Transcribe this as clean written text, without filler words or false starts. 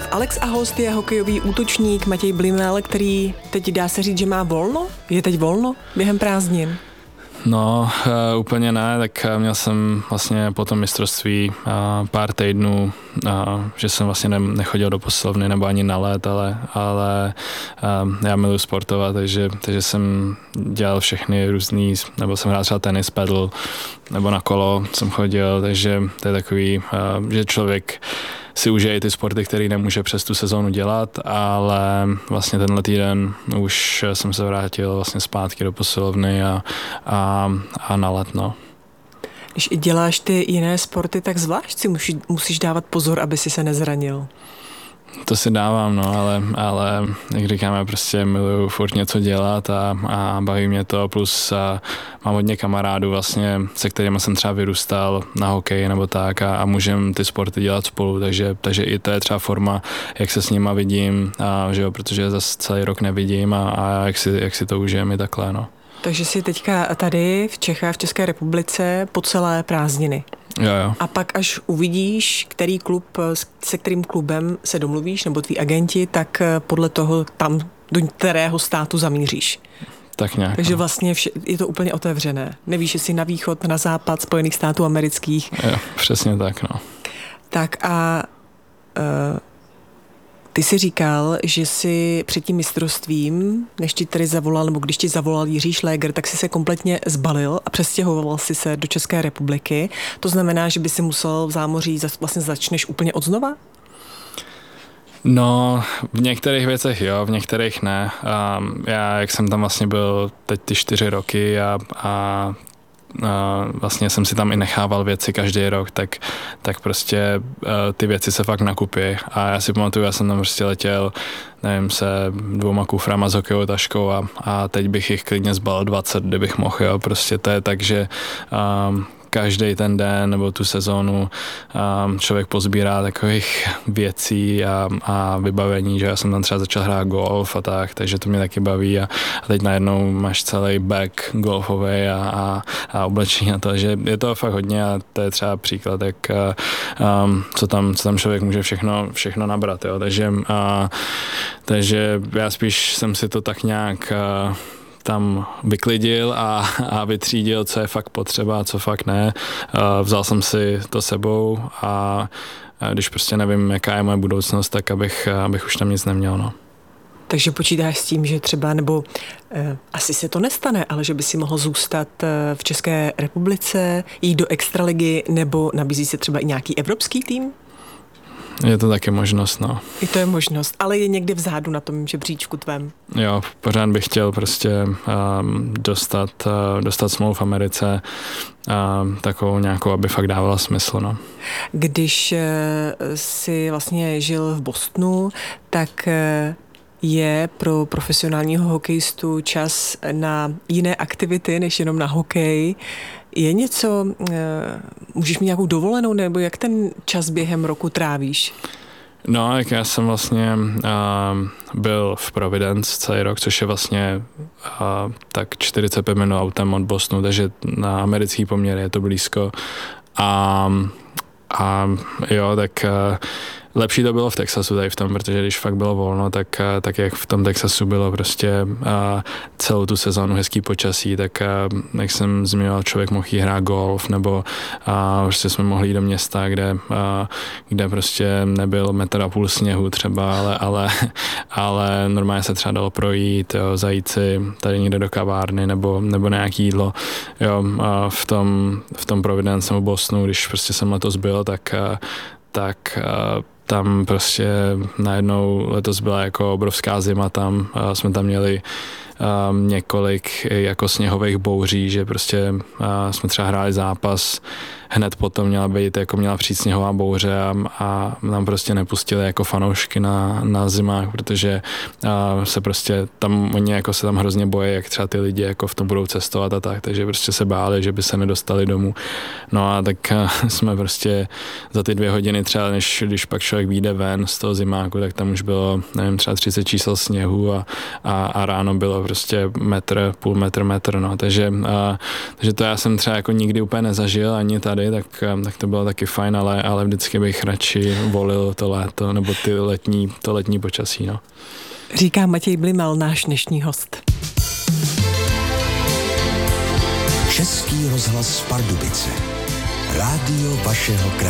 Alex Ahost je hokejový útočník Matěj Blimel, který teď dá se říct, že má volno? Je teď volno během prázdnin? No, úplně ne, tak měl jsem vlastně po tom mistrovství pár týdnů, že jsem vlastně nechodil do posilovny nebo ani na led, ale já miluji sportovat, takže jsem dělal všechny různý, nebo jsem hrál třeba tenis, padl, nebo na kolo jsem chodil, takže to je takový, že člověk si užije ty sporty, který nemůže přes tu sezónu dělat, ale vlastně tenhle týden už jsem se vrátil vlastně zpátky do posilovny a na let, no. Když děláš ty jiné sporty, tak zvlášť si musíš dávat pozor, aby si se nezranil. To si dávám, no, ale jak říkáme, prostě miluju furt něco dělat a baví mě to, plus mám hodně kamarádů vlastně, se kterými jsem třeba vyrůstal na hokeji nebo tak a můžeme ty sporty dělat spolu, takže i to je třeba forma, jak se s nima vidím, že jo, protože zase celý rok nevidím a jak si to užijeme i takhle, no. Takže jsi teďka tady v Čechách, v České republice po celé prázdniny. Jo. A pak až uvidíš, který klub, se kterým klubem se domluvíš, nebo tví agenti, tak podle toho tam, do kterého státu zamíříš. Tak nějak. Takže vlastně je to úplně otevřené. Nevíš, jestli na východ, na západ Spojených států amerických. Jo, přesně tak, no. Tak a ty jsi říkal, že jsi před tím mistrovstvím, než ti tady zavolal, nebo když ti zavolal Jiří Šléger, tak jsi se kompletně zbalil a přestěhoval si se do České republiky. To znamená, že by si musel v zámoří, vlastně začneš úplně od znova? No, v některých věcech jo, v některých ne. Já, jak jsem tam vlastně byl teď ty 4 roky a vlastně jsem si tam i nechával věci každý rok, tak prostě ty věci se fakt nakupí. A já si pamatuju, já jsem tam prostě letěl, nevím, se 2 kuframa s hokejovou taškou a teď bych jich klidně zbalil 20, kdybych mohl, jo. Prostě to je tak, že každý ten den nebo tu sezónu člověk pozbírá takových věcí a vybavení, že já jsem tam třeba začal hrát golf a tak, takže to mě taky baví a teď najednou máš celý bag golfový a oblečení a to, že je to fakt hodně a to je třeba příklad, jak co tam člověk může všechno nabrat, jo, takže já spíš jsem si to tak nějak tam vyklidil a vytřídil, co je fakt potřeba a co fakt ne. Vzal jsem si to sebou a když prostě nevím, jaká je moje budoucnost, tak abych už tam nic neměl, no. Takže počítáš s tím, že třeba, nebo asi se to nestane, ale že by si mohl zůstat v České republice, jít do extraligy, nebo nabízí se třeba i nějaký evropský tým? Je to taky možnost, no. I to je možnost, ale je někde vzadu na tom žebříčku tvém. Jo, pořád bych chtěl prostě dostat smlouvu v Americe, takovou nějakou, aby fakt dávala smysl, no. Když jsi vlastně žil v Bostonu, tak je pro profesionálního hokejistu čas na jiné aktivity, než jenom na hokej. Je něco, můžeš mít nějakou dovolenou, nebo jak ten čas během roku trávíš? No, jak já jsem vlastně byl v Providence celý rok, což je vlastně tak 45 minut autem od Bostonu, takže na americký poměr je to blízko. A jo, tak lepší to bylo v Texasu tady v tom, protože když fakt bylo volno, tak jak v tom Texasu bylo prostě celou tu sezónu hezký počasí, tak jak jsem zmiňoval, člověk mohl jít hrát golf, nebo prostě jsme mohli jít do města, kde prostě nebyl 1,5 metru sněhu třeba, ale normálně se třeba dalo projít, jo, zajít si tady někde do kavárny, nebo nějaký jídlo. Jo, v tom Providence nebo Bostonu, když prostě jsem letos byl, tak tam prostě najednou letos byla jako obrovská zima tam, jsme tam měli několik jako sněhových bouří, že prostě jsme třeba hráli zápas, hned potom měla přijít sněhová bouře a nám prostě nepustili jako fanoušky na zimách, protože se prostě tam, oni jako se tam hrozně bojí, jak třeba ty lidi jako v tom budou cestovat a tak, takže prostě se báli, že by se nedostali domů. No a tak jsme prostě za ty 2 hodiny třeba, když pak člověk vyjde ven z toho zimáku, tak tam už bylo, nevím, třeba 30 čísel sněhu a ráno bylo prostě půl metr, no, takže to já jsem třeba jako nikdy úplně nezažil ani tady, tak to bylo taky fajn, ale vždycky bych radši volil to léto, nebo to letní počasí, no. Říká Matěj Blimal, náš dnešní host. Český rozhlas Pardubice. Rádio vašeho kraje.